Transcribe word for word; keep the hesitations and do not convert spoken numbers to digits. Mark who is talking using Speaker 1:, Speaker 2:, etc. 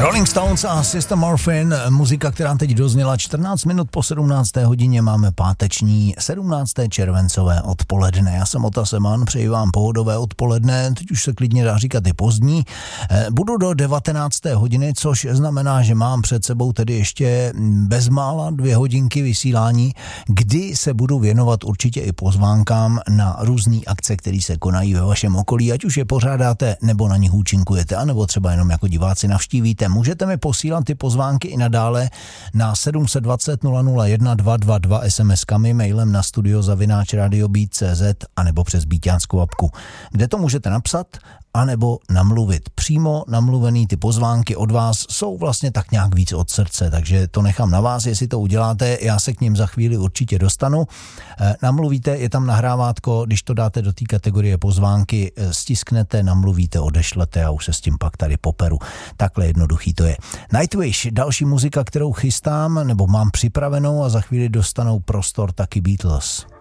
Speaker 1: Rolling Stones a Sister Morphine, muzika, která teď dozněla čtrnáct minut po sedmnácté hodině, máme páteční sedmnácté červencové odpoledne. Já jsem Ota Seman, přeji vám pohodové odpoledne, teď už se klidně dá říkat i pozdní. Budu do devatenácté hodiny, což znamená, že mám před sebou tedy ještě bezmála dvě hodinky vysílání, kdy se budu věnovat určitě i pozvánkám na různé akce, které se konají ve vašem okolí, ať už je pořádáte, nebo na nich účinkujete, anebo třeba jenom jako diváci navštívíte. Můžete mi posílat ty pozvánky i nadále na sedm set dvacet nula nula jedna dva dva dva es em eskami, mailem na studio zavináč radio beat tečka cé zet anebo přes Beaťánskou apku, kde to můžete napsat anebo namluvit. Přímo namluvený ty pozvánky od vás jsou vlastně tak nějak víc od srdce, takže to nechám na vás, jestli to uděláte, já se k ním za chvíli určitě dostanu. E, namluvíte, je tam nahrávátko, když to dáte do té kategorie pozvánky, stisknete, namluvíte, odešlete a už se s tím pak tady poperu. Takhle jednoduchý to je. Nightwish, další muzika, kterou chystám, nebo mám připravenou a za chvíli dostanou prostor taky Beatles.